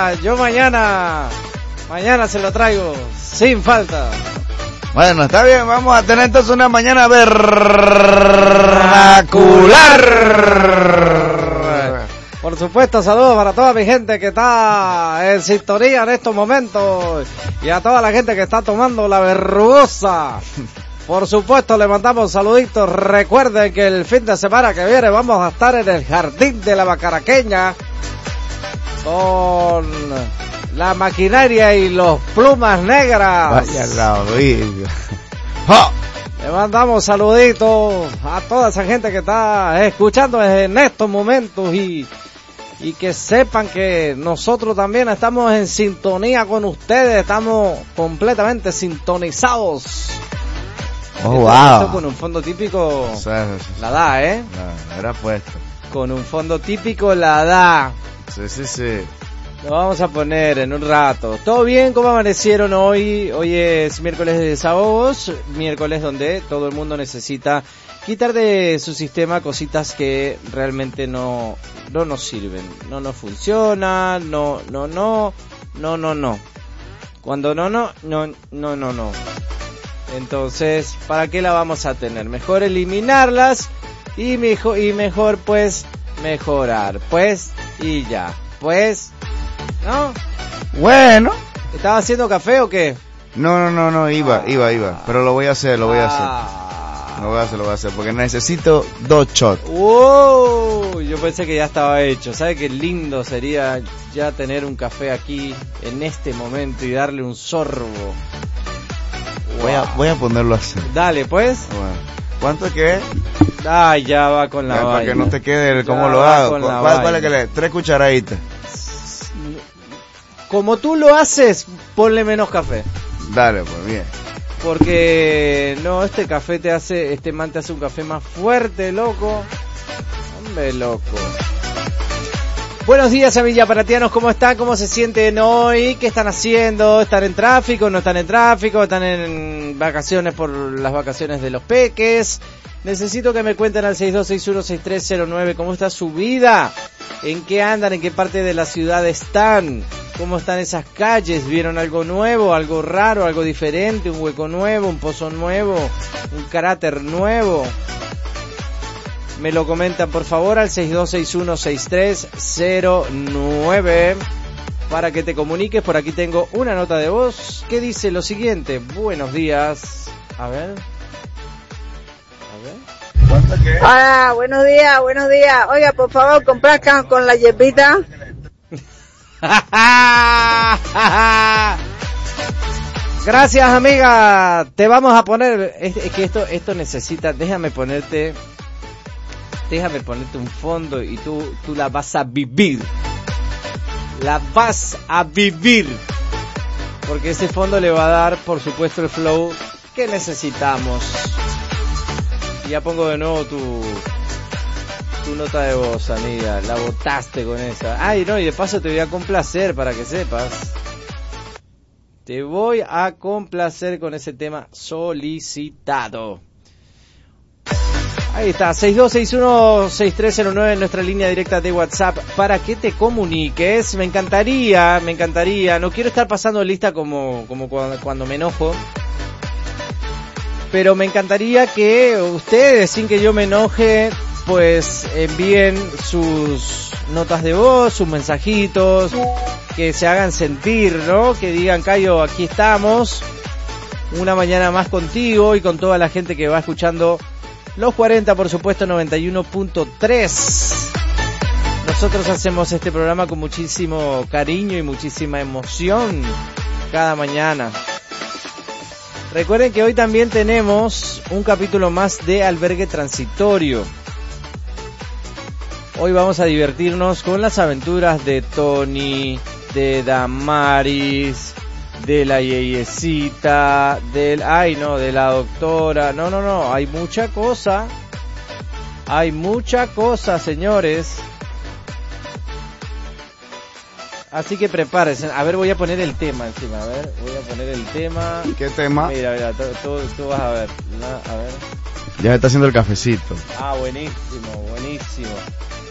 Yo mañana se lo traigo, sin falta. Bueno, está bien, vamos a tener entonces una mañana vernacular. Por supuesto, saludos para toda mi gente que está en sintonía en estos momentos y a toda la gente que está tomando la verrugosa. Por supuesto, le mandamos saluditos. Recuerden que el fin de semana que viene vamos a estar en el Jardín de la Bacaraqueña con la maquinaria y los plumas negras. Vaya la oiga. Le mandamos saluditos a toda esa gente que está escuchando en estos momentos y que sepan que nosotros también estamos en sintonía con ustedes, estamos completamente sintonizados. Oh, wow. Esto con un fondo típico, Sí. la da, No, era puesto. Con un fondo típico la da. Sí. Lo vamos a poner en un rato. ¿Todo bien? ¿Cómo amanecieron hoy? Hoy es miércoles de desahogos, miércoles donde todo el mundo necesita quitar de su sistema cositas que realmente no nos sirven, no nos funcionan, no. Cuando no. Entonces, ¿para qué la vamos a tener? Mejor eliminarlas y mejor pues mejorar, pues y ya, pues, ¿no? Bueno. ¿Estaba haciendo café o qué? No, iba, pero lo voy a hacer. Lo voy a hacer, porque necesito 2 shots. Yo pensé que ya estaba hecho. ¿Sabe qué lindo sería ya tener un café aquí en este momento y darle un sorbo? Voy a ponerlo así. Dale, pues. Bueno. ¿Cuánto es que es? Ya va con la vaina. Para que no te quede cómo Ya lo va hago. con la ¿Cuál vaina. es que le? 3 cucharaditas. Como tú lo haces, ponle menos café. Dale, pues bien. Porque no, este man te hace un café más fuerte, loco. Hombre, loco. Buenos días, villaparatianos, ¿cómo están? ¿Cómo se sienten hoy? ¿Qué están haciendo? ¿Están en tráfico? ¿No están en tráfico? ¿Están en vacaciones por las vacaciones de los peques? Necesito que me cuenten al 62616309 cómo está su vida, en qué andan, en qué parte de la ciudad están, cómo están esas calles, vieron algo nuevo, algo raro, algo diferente, un hueco nuevo, un pozo nuevo, un cráter nuevo. Me lo comentan por favor al 62616309 para que te comuniques. Por aquí tengo una nota de voz que dice lo siguiente: buenos días. A ver. Hola, buenos días. Oiga, por favor, comprar con la hierbita. Gracias, amiga. Te vamos a poner, es que esto necesita, déjame ponerte un fondo y tú la vas a vivir. La vas a vivir. Porque ese fondo le va a dar, por supuesto, el flow que necesitamos. Y ya pongo de nuevo tu nota de voz, amiga. La botaste con esa. Ay, no, y de paso te voy a complacer para que sepas. Te voy a complacer con ese tema solicitado. Ahí está, 62616309 en nuestra línea directa de WhatsApp para que te comuniques. Me encantaría, no quiero estar pasando lista como cuando me enojo, pero me encantaría que ustedes, sin que yo me enoje, pues envíen sus notas de voz, sus mensajitos, que se hagan sentir, ¿no? Que digan, Cayo, aquí estamos, una mañana más contigo y con toda la gente que va escuchando los 40, por supuesto, 91.3. Nosotros hacemos este programa con muchísimo cariño y muchísima emoción cada mañana. Recuerden que hoy también tenemos un capítulo más de Albergue Transitorio. Hoy vamos a divertirnos con las aventuras de Tony, de Damaris, de la yeyecita, de la doctora. No, hay mucha cosa, señores. Así que prepárense. A ver, voy a poner el tema encima. A ver, voy a poner el tema. ¿Qué tema? Mira, tú vas a ver. A ver. Ya está haciendo el cafecito. Buenísimo.